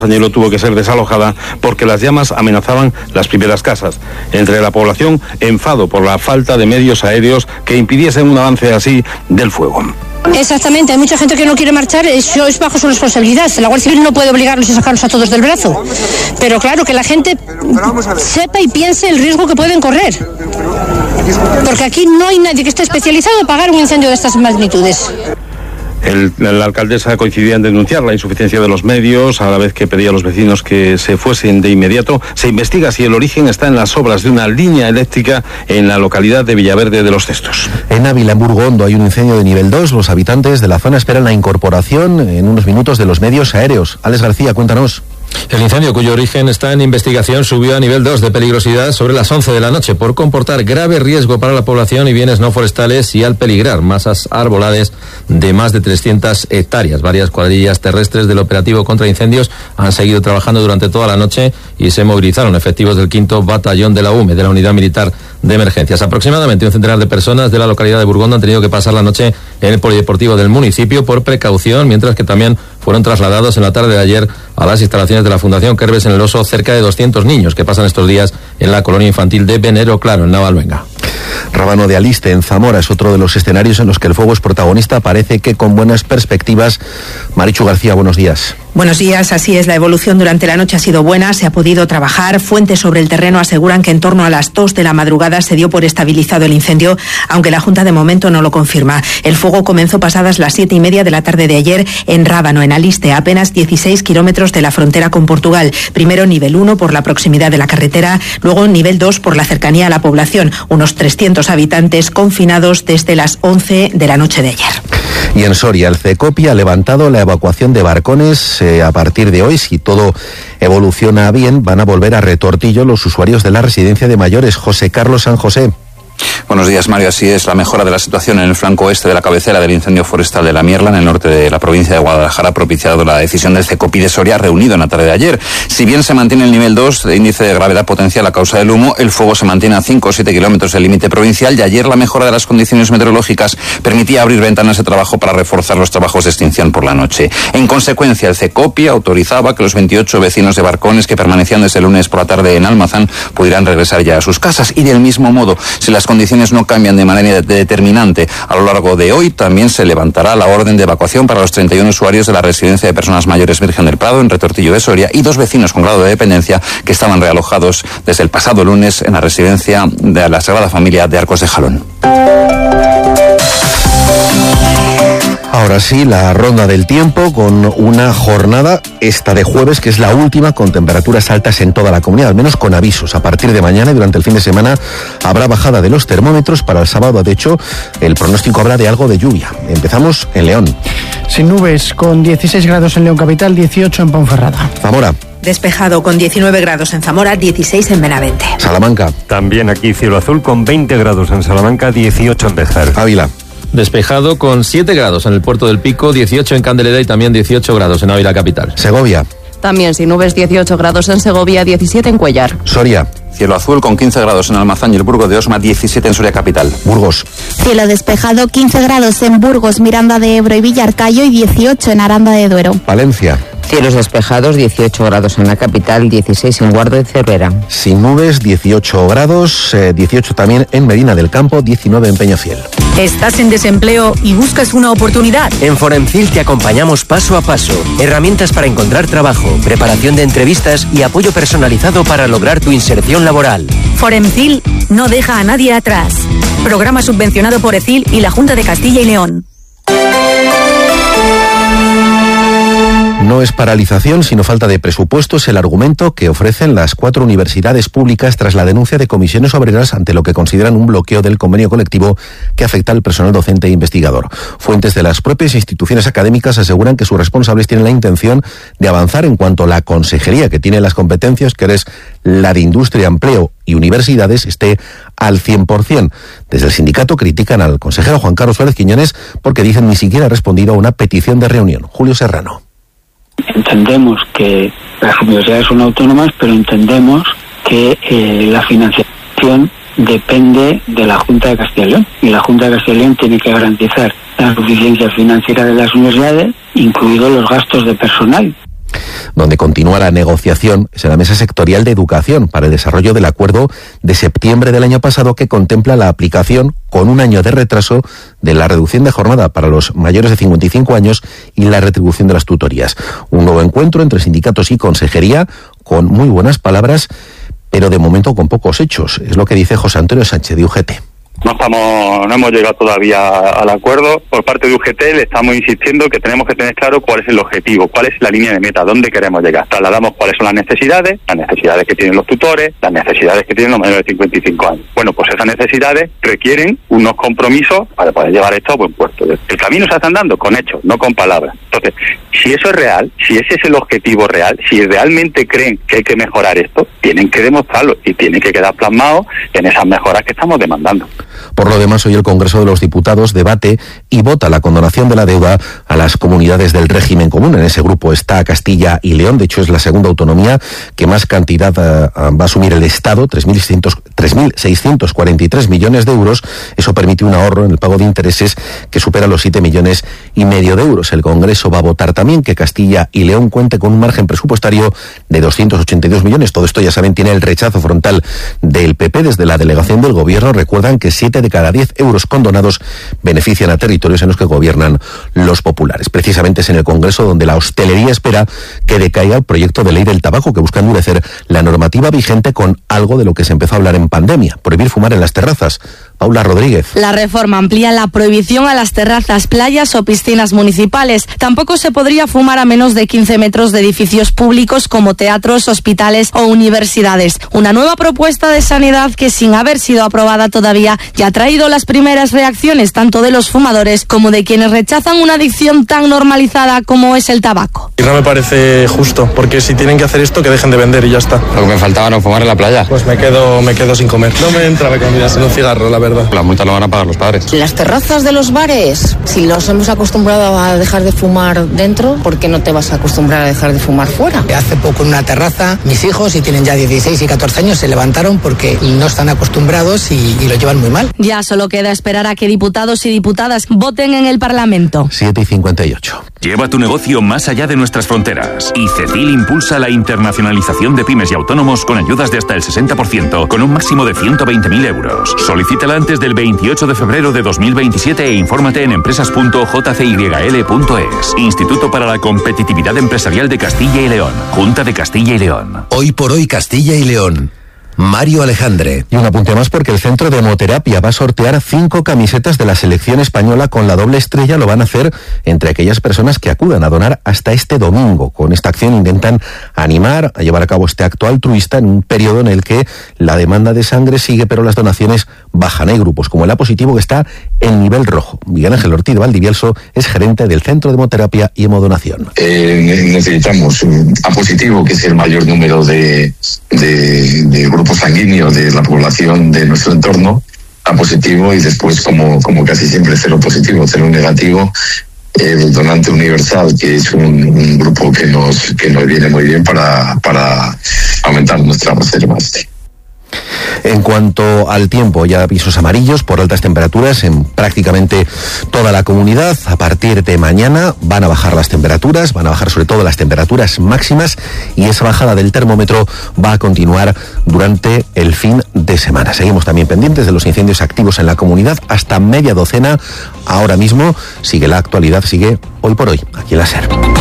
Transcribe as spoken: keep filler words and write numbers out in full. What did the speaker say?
Añelo tuvo que ser desalojada porque las llamas amenazaban las primeras casas. Entre la población, enfado por la falta de medios aéreos que impidiesen un avance así del fuego. Exactamente, hay mucha gente que no quiere marchar, eso es bajo su responsabilidad. La Guardia Civil no puede obligarlos y sacarlos a todos del brazo. Pero claro, que la gente sepa y piense el riesgo que pueden correr. Porque aquí no hay nadie que esté especializado en apagar un incendio de estas magnitudes. El, la alcaldesa coincidía en denunciar la insuficiencia de los medios, a la vez que pedía a los vecinos que se fuesen de inmediato. Se investiga si el origen está en las obras de una línea eléctrica en la localidad de Villaverde de los Cestos. En Ávila, en Burgondo, hay un incendio de nivel dos. Los habitantes de la zona esperan la incorporación en unos minutos de los medios aéreos. Alex García, cuéntanos. El incendio, cuyo origen está en investigación, subió a nivel dos de peligrosidad sobre las once de la noche por comportar grave riesgo para la población y bienes no forestales y al peligrar masas arboladas de más de trescientas hectáreas. Varias cuadrillas terrestres del operativo contra incendios han seguido trabajando durante toda la noche y se movilizaron efectivos del quinto Batallón de la U M E, de la Unidad Militar de Emergencias. Aproximadamente un centenar de personas de la localidad de Burgondo han tenido que pasar la noche en el polideportivo del municipio por precaución, mientras que también fueron trasladados en la tarde de ayer a las instalaciones de la Fundación Kerbes en el Oso cerca de doscientos niños que pasan estos días en la colonia infantil de Venero Claro, en Navalvenga. Rábano de Aliste, en Zamora, es otro de los escenarios en los que el fuego es protagonista. Parece que con buenas perspectivas. Marichu García, buenos días. Buenos días, así es, la evolución durante la noche ha sido buena, se ha podido trabajar. Fuentes sobre el terreno aseguran que en torno a las dos de la madrugada se dio por estabilizado el incendio, aunque la Junta de momento no lo confirma. El fuego comenzó pasadas las siete y media de la tarde de ayer en Rábano, en Aliste, a apenas dieciséis kilómetros de la frontera con Portugal. Primero nivel uno por la proximidad de la carretera, luego nivel dos por la cercanía a la población. Unos trescientos habitantes confinados desde las once de la noche de ayer. Y en Soria, el CECOPI ha levantado la evacuación de barcones. Eh, a partir de hoy, si todo evoluciona bien, van a volver a Retortillo los usuarios de la residencia de mayores. José Carlos San José. Buenos días, Mario. Así es, la mejora de la situación en el flanco oeste de la cabecera del incendio forestal de La Mierla, en el norte de la provincia de Guadalajara, ha propiciado la decisión del CECOPI de Soria, reunido en la tarde de ayer. Si bien se mantiene el nivel dos de índice de gravedad potencial a causa del humo, el fuego se mantiene a cinco o siete kilómetros del límite provincial y ayer la mejora de las condiciones meteorológicas permitía abrir ventanas de trabajo para reforzar los trabajos de extinción por la noche. En consecuencia, el CECOPI autorizaba que los veintiocho vecinos de Barcones que permanecían desde el lunes por la tarde en Almazán pudieran regresar ya a sus casas. Y del mismo modo, si las condiciones no cambian de manera determinante a lo largo de hoy, también se levantará la orden de evacuación para los treinta y uno usuarios de la residencia de personas mayores Virgen del Prado en Retortillo de Soria y dos vecinos con grado de dependencia que estaban realojados desde el pasado lunes en la residencia de la Sagrada Familia de Arcos de Jalón. Ahora sí, la ronda del tiempo con una jornada, esta de jueves, que es la última, con temperaturas altas en toda la comunidad, al menos con avisos. A partir de mañana y durante el fin de semana habrá bajada de los termómetros. Para el sábado, de hecho, el pronóstico habla de algo de lluvia. Empezamos en León. Sin nubes, con dieciséis grados en León Capital, dieciocho en Ponferrada. Zamora. Despejado con diecinueve grados en Zamora, dieciséis en Benavente. Salamanca. También aquí cielo azul con veinte grados en Salamanca, dieciocho en Béjar. Ávila. Despejado con siete grados en el Puerto del Pico, dieciocho en Candelera y también dieciocho grados en Ávila capital. Segovia. También sin nubes, dieciocho grados en Segovia, diecisiete en Cuellar. Soria. Cielo azul con quince grados en Almazán y el Burgo de Osma, diecisiete en Soria capital. Burgos. Cielo despejado, quince grados en Burgos, Miranda de Ebro y Villarcayo y dieciocho en Aranda de Duero. Valencia. Cielos despejados, dieciocho grados en la capital, dieciséis en Guardo y Cervera. Sin nubes, dieciocho grados, eh, dieciocho también en Medina del Campo, diecinueve en Peñafiel. ¿Estás en desempleo y buscas una oportunidad? En Foremcil te acompañamos paso a paso. Herramientas para encontrar trabajo, preparación de entrevistas y apoyo personalizado para lograr tu inserción laboral. Foremcil no deja a nadie atrás. Programa subvencionado por E C I L y la Junta de Castilla y León. No es paralización, sino falta de presupuesto, es el argumento que ofrecen las cuatro universidades públicas tras la denuncia de comisiones obreras ante lo que consideran un bloqueo del convenio colectivo que afecta al personal docente e investigador. Fuentes de las propias instituciones académicas aseguran que sus responsables tienen la intención de avanzar en cuanto a la consejería que tiene las competencias, que es la de Industria, Empleo y Universidades, esté al cien por ciento. Desde el sindicato critican al consejero Juan Carlos Suárez Quiñones porque dicen ni siquiera ha respondido a una petición de reunión. Julio Serrano. Entendemos que las universidades son autónomas, pero entendemos que eh, la financiación depende de la Junta de Castilla y León, y la Junta de Castilla y León tiene que garantizar la suficiencia financiera de las universidades, incluidos los gastos de personal. donde continúa la negociación es en la Mesa Sectorial de Educación para el desarrollo del acuerdo de septiembre del año pasado que contempla la aplicación con un año de retraso de la reducción de jornada para los mayores de cincuenta y cinco años y la retribución de las tutorías. Un nuevo encuentro entre sindicatos y consejería con muy buenas palabras, pero de momento con pocos hechos. Es lo que dice José Antonio Sánchez de U G T. No estamos, no hemos llegado todavía al acuerdo. Por parte de U G T le estamos insistiendo que tenemos que tener claro cuál es el objetivo, cuál es la línea de meta, dónde queremos llegar. Trasladamos cuáles son las necesidades, las necesidades que tienen los tutores, las necesidades que tienen los mayores de cincuenta y cinco años. Bueno, pues esas necesidades requieren unos compromisos para poder llevar esto a buen puerto. El camino se está andando con hechos, no con palabras. Entonces, si eso es real, si ese es el objetivo real, si realmente creen que hay que mejorar esto, tienen que demostrarlo y tiene que quedar plasmado en esas mejoras que estamos demandando. Por lo demás, hoy el Congreso de los Diputados debate y vota la condonación de la deuda a las comunidades del régimen común. En ese grupo está Castilla y León. De hecho, es la segunda autonomía que más cantidad uh, va a asumir el Estado, tres mil seiscientos cuarenta y tres millones de euros. Eso permite un ahorro en el pago de intereses que supera los siete millones y medio de euros. El Congreso va a votar también que Castilla y León cuente con un margen presupuestario de doscientos ochenta y dos millones. Todo esto, ya saben, tiene el rechazo frontal del P P desde la delegación del Gobierno. Recuerdan que siete de cada diez euros condonados benefician a territorios en los que gobiernan los populares. Precisamente es en el Congreso donde la hostelería espera que decaiga el proyecto de ley del tabaco que busca endurecer la normativa vigente con algo de lo que se empezó a hablar en pandemia, prohibir fumar en las terrazas. Paula Rodríguez. La reforma amplía la prohibición a las terrazas, playas o piscinas municipales. Tampoco se podría fumar a menos de quince metros de edificios públicos como teatros, hospitales o universidades. Una nueva propuesta de sanidad que, sin haber sido aprobada todavía, ya ha traído las primeras reacciones tanto de los fumadores como de quienes rechazan una adicción tan normalizada como es el tabaco. Y no me parece justo, porque si tienen que hacer esto, que dejen de vender y ya está. Lo que me faltaba no fumar en la playa. Pues me quedo, me quedo sin comer. No me entra la comida sin un cigarro, la verdad. La multa lo van a pagar los padres. Las terrazas de los bares, si los hemos acostumbrado a dejar de fumar dentro, ¿por qué no te vas a acostumbrar a dejar de fumar fuera? Hace poco en una terraza, mis hijos, y tienen ya dieciséis y catorce años, se levantaron porque no están acostumbrados y, y lo llevan muy mal. Ya solo queda esperar a que diputados y diputadas voten en el Parlamento. siete y cincuenta y ocho. Lleva tu negocio más allá de nuestras fronteras. Y CECIL impulsa la internacionalización de pymes y autónomos con ayudas de hasta el sesenta por ciento, con un máximo de ciento veinte mil euros. Solicítala antes del veintiocho de febrero de dos mil veintisiete e infórmate en empresas punto j c y l punto e s. Instituto para la Competitividad Empresarial de Castilla y León. Junta de Castilla y León. Hoy por hoy Castilla y León. Mario Alejandre. Y un apunte más porque el Centro de Hemoterapia va a sortear cinco camisetas de la selección española con la doble estrella. Lo van a hacer entre aquellas personas que acudan a donar hasta este domingo. Con esta acción intentan animar a llevar a cabo este acto altruista en un periodo en el que la demanda de sangre sigue, pero las donaciones bajan. Hay grupos como el A positivo que está en nivel rojo. Miguel Ángel Ortiz de Valdivielso es gerente del Centro de Hemoterapia y Hemodonación. Eh, necesitamos un A positivo, que es el mayor número de, de, de grupos sanguíneos de la población de nuestro entorno, A positivo, y después, como, como casi siempre, cero positivo, cero negativo, el donante universal, que es un, un grupo que nos, que nos viene muy bien para, para aumentar nuestras reservas. En cuanto al tiempo, ya avisos amarillos por altas temperaturas en prácticamente toda la comunidad. A partir de mañana van a bajar las temperaturas, van a bajar sobre todo las temperaturas máximas, y esa bajada del termómetro va a continuar durante el fin de semana. Seguimos también pendientes de los incendios activos en la comunidad, hasta media docena. Ahora mismo sigue la actualidad, sigue Hoy por Hoy, aquí en la SER.